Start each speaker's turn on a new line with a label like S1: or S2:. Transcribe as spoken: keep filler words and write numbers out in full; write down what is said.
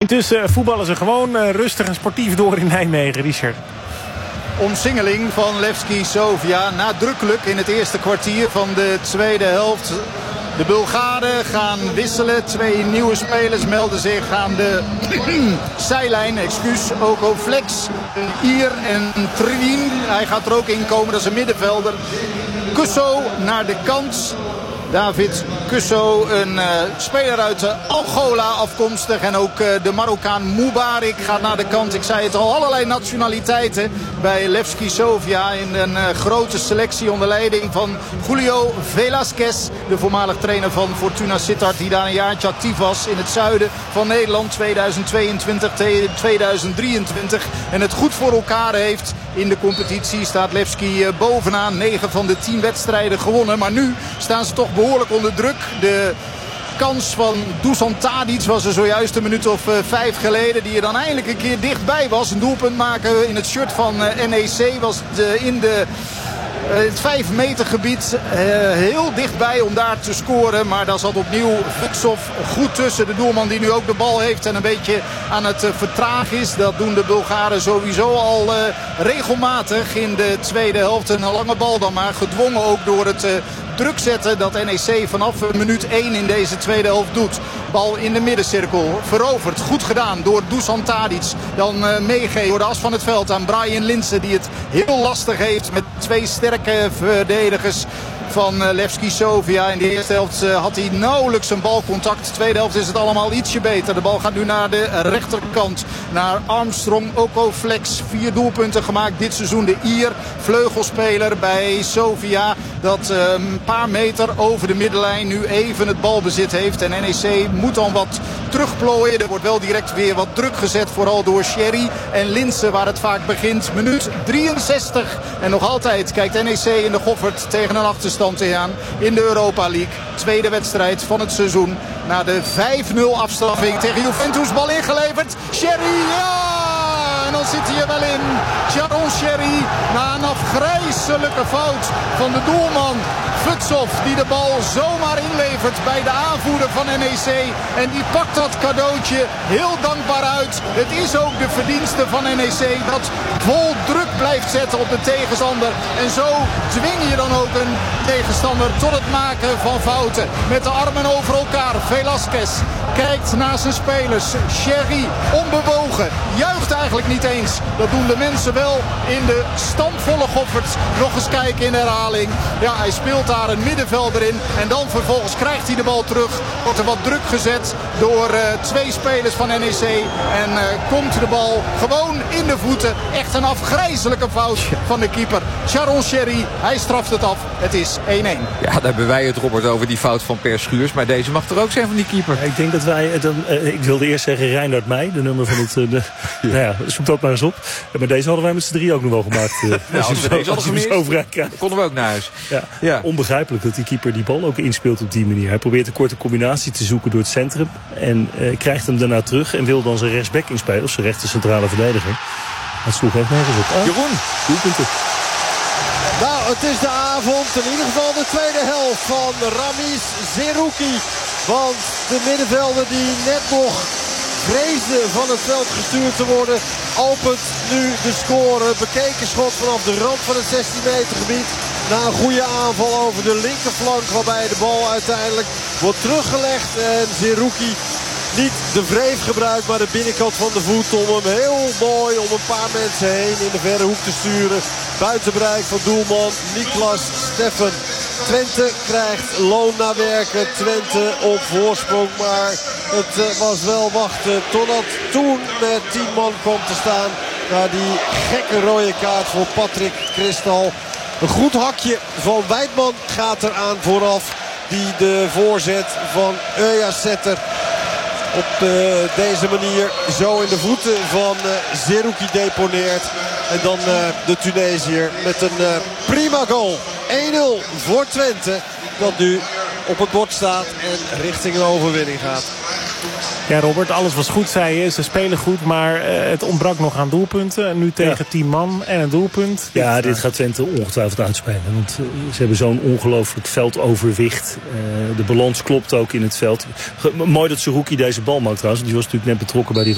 S1: Intussen voetballen ze gewoon uh, rustig en sportief door in Nijmegen, Richard.
S2: Omsingeling van Levski Sofia. Nadrukkelijk in het eerste kwartier van de tweede helft. De Bulgaren gaan wisselen. Twee nieuwe spelers melden zich aan de zijlijn. Excuus, Oko Flex, Ier en Trin. Hij gaat er ook in komen, dat is een middenvelder. Kusso naar de kant. David Kusso, een uh, speler uit uh, Angola afkomstig. En ook uh, de Marokkaan Mubarak gaat naar de kant. Ik zei het al, allerlei nationaliteiten bij Levski Sofia. In een uh, grote selectie onder leiding van Julio Velasquez. De voormalig trainer van Fortuna Sittard. Die daar een jaartje actief was in het zuiden van Nederland. tweeduizend tweeëntwintig tegen tweeduizend drieëntwintig. En het goed voor elkaar heeft. In de competitie staat Levski uh, bovenaan. negen van de tien wedstrijden gewonnen. Maar nu staan ze toch behoorlijk onder druk. De kans van Dusan Tadic was er zojuist een minuut of uh, vijf geleden. Die er dan eindelijk een keer dichtbij was. Een doelpunt maken in het shirt van uh, N E C was de, in de... Uh, het vijf meter gebied uh, heel dichtbij om daar te scoren. Maar daar zat opnieuw Vutsov goed tussen. De doelman die nu ook de bal heeft en een beetje aan het uh, vertragen is. Dat doen de Bulgaren sowieso al uh, regelmatig in de tweede helft. Een lange bal dan maar. Gedwongen ook door het uh, druk zetten dat N E C vanaf minuut één in deze tweede helft doet. Bal in de middencirkel. Veroverd. Goed gedaan door Dusan Tadic. Dan uh, meegeven door de as van het veld aan Brian Linssen. Die het heel lastig heeft met twee sterke verdedigers van uh, Levski Sofia. In de eerste helft uh, had hij nauwelijks een balcontact. De tweede helft is het allemaal ietsje beter. De bal gaat nu naar de rechterkant. Naar Armstrong, Oko Flex. Vier doelpunten gemaakt dit seizoen. De Ier, vleugelspeler bij Sofia. Dat uh, een paar meter over de middenlijn nu even het balbezit heeft. En N E C moet dan wat terugplooien. Er wordt wel direct weer wat druk gezet. Vooral door Sherry en Linssen waar het vaak begint. Minuut drieënzestig. En nog altijd kijkt N E C in de Goffert tegen een achterstand aan in de Europa League. Tweede wedstrijd van het seizoen. Na de vijf nul afstraffing tegen Juventus. Bal ingeleverd. Sherry, ja! En dan zit hij er wel in. Sharon Sherry na een afgrijselijke fout van de doelman Vutsov. Die de bal zomaar inlevert bij de aanvoerder van N E C. En die pakt dat cadeautje heel dankbaar uit. Het is ook de verdienste van N E C dat vol druk blijft zetten op de tegenstander. En zo dwing je dan ook een tegenstander tot het maken van fouten. Met de armen over elkaar. Velasquez kijkt naar zijn spelers. Sherry onbewogen. Juicht eigenlijk niet eens. Dat doen de mensen wel in de stampvolle Goffert. Nog eens kijken in de herhaling. Ja, hij speelt daar een middenvelder in. En dan vervolgens krijgt hij de bal terug. Wordt er wat druk gezet door uh, twee spelers van N E C. En uh, komt de bal gewoon in de voeten. Echt een afgrijzelijke fout van de keeper. Sharon Sherry, hij straft het af. Het is één één.
S3: Ja, daar hebben wij het, Robert, over die fout van Per Schuurs. Maar deze mag er ook zijn van die keeper.
S4: Ik denk dat wij... Dan, uh, ik wilde eerst zeggen Reinhard Meij, de nummer van het... Uh, de, ja. Nou ja, zoek dat maar eens op. Ja, maar deze hadden wij met z'n drie ook nog wel gemaakt. Uh,
S3: ja, als we deze hadden
S4: gemist,
S3: konden we ook naar huis.
S4: Ja. Ja. Onbegrijpelijk dat die keeper die bal ook inspeelt op die manier. Hij probeert een korte combinatie te zoeken door het centrum. En uh, krijgt hem daarna terug. En wil dan zijn rechtsback inspelen. Of zijn rechter centrale verdediger. Het sloeg echt nergens op. Oh,
S3: Jeroen,
S4: doelpunten.
S5: Nou, het is de avond. In ieder geval de tweede helft van Ramiz Zerouki. Want de middenvelder die net nog vreesde van het veld gestuurd te worden, opent nu de score. Bekeken schot vanaf de rand van het zestien meter gebied. Na een goede aanval over de linkerflank, waarbij de bal uiteindelijk wordt teruggelegd. En Zerouki niet de wreef gebruikt, maar de binnenkant van de voet om hem heel mooi om een paar mensen heen in de verre hoek te sturen. Buiten bereik van doelman Niklas Steffen. Twente krijgt loon naar werken. Twente op voorsprong, maar het was wel wachten totdat toen met tien man kwam te staan. Na die gekke rode kaart voor Patrick Kristal. Een goed hakje van Wijdman gaat eraan vooraf. Die de voorzet van Öyasetter op de, deze manier zo in de voeten van uh, Zerouki deponeert. En dan uh, de Tunesiër met een uh, prima goal. één nul voor Twente. Dat nu op het bord staat en richting een overwinning gaat.
S1: Ja, Robert, alles was goed, zei je. Ze spelen goed, maar uh, het ontbrak nog aan doelpunten. Nu tegen ja. tien man en een doelpunt.
S4: Ja, dit, dit gaat Twente ongetwijfeld uitspelen. Want uh, ze hebben zo'n ongelooflijk veldoverwicht. Uh, de balans klopt ook in het veld. G- mooi dat Zerouki deze bal maakt trouwens. Die was natuurlijk net betrokken bij die